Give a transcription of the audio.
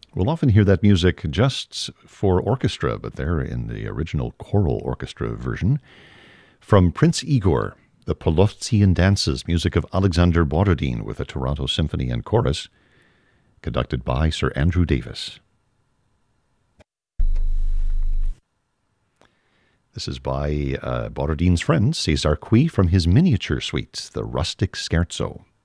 We'll often hear that music just for orchestra, but they're in the original choral orchestra version. From Prince Igor, the Polovtsian Dances, music of Alexander Borodin with the Toronto Symphony and Chorus, conducted by Sir Andrew Davis. This is by Borodin's friend César Cui from his miniature suite, the Rustic Scherzo.